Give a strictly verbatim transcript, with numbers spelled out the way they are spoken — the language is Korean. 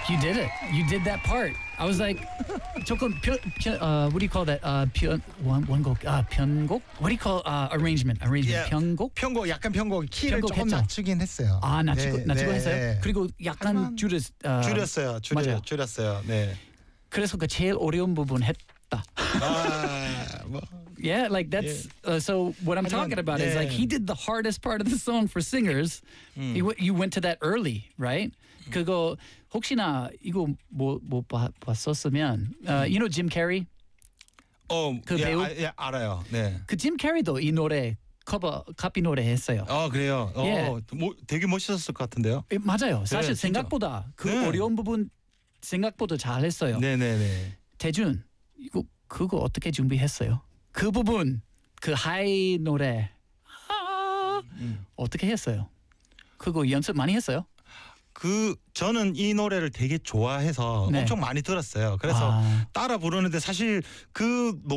You did it. You did that part. I was like, 조금 편, 편, uh, what do you call that? Uh, 편, 원, 원곡, uh, 편곡? What do you call uh, arrangement? Arrangement. 예, 편곡? 편곡 약간 편곡 키를 편곡 조금 했죠? 낮추긴 했어요. 아, 낮추고, 네, 낮추고 네, 했어요? 네. 그리고 약간 하지만 줄였, 어, 줄였어요. 줄여, 맞아요. 줄였어요. 네. 그래서 그 제일 어려운 부분 했다. 아, 뭐. Yeah, like that's uh, so. What I'm 하지만, talking about is like 네. he did the hardest part of the song for singers. 음. He w- you went to that early, right? 그거 혹시나 이거 뭐못 봤었으면, uh, you know Jim Carrey? 어, 그 예, 배우? 아, 예, 알아요. 네. 그 Jim Carrey도 이 노래 커버 카피 노래 했어요. 어, 그래요. 어, 예. 뭐, 되게 멋있었을 것 같은데요. 예, 맞아요. 사실 진짜. 생각보다 그 네. 어려운 부분 생각보다 잘했어요. 네, 네, 네. 대준 이거 그거 어떻게 준비했어요? 그 부분 그 하이 노래 아, 음. 어떻게 했어요? 그거 연습 많이 했어요? 그 저는 이 노래를 되게 좋아해서 네. 엄청 많이 들었어요. 그래서 아. 따라 부르는데 사실 그